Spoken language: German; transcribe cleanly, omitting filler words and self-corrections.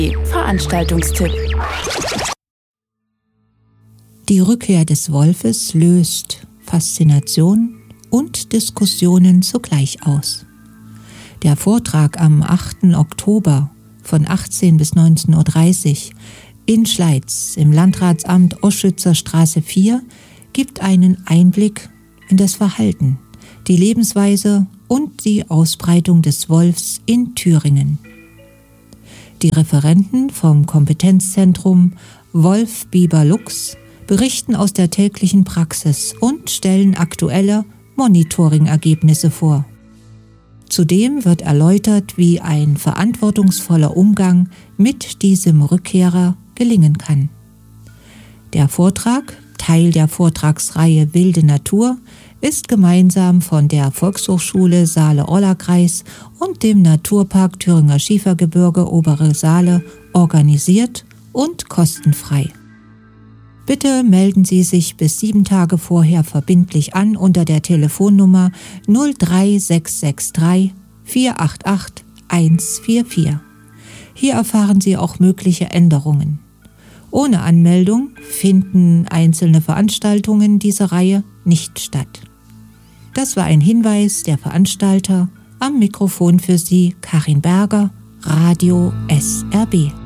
Veranstaltungstipp. Die Rückkehr des Wolfes löst Faszination und Diskussionen zugleich aus. Der Vortrag am 8. Oktober von 18 bis 19.30 Uhr in Schleiz im Landratsamt Oschützer Straße 4 gibt einen Einblick in das Verhalten, die Lebensweise und die Ausbreitung des Wolfs in Thüringen. Die Referenten vom Kompetenzzentrum Wolf Biber Luchs berichten aus der täglichen Praxis und stellen aktuelle Monitoring-Ergebnisse vor. Zudem wird erläutert, wie ein verantwortungsvoller Umgang mit diesem Rückkehrer gelingen kann. Der Vortrag, Teil der Vortragsreihe Wilde Natur, ist gemeinsam von der Volkshochschule Saale-Orla-Kreis und dem Naturpark Thüringer Schiefergebirge Obere Saale organisiert und kostenfrei. Bitte melden Sie sich bis 7 Tage vorher verbindlich an unter der Telefonnummer 03663 488 144. Hier erfahren Sie auch mögliche Änderungen. Ohne Anmeldung finden einzelne Veranstaltungen dieser Reihe nicht statt. Das war ein Hinweis der Veranstalter. Am Mikrofon für Sie Karin Berger, Radio SRB.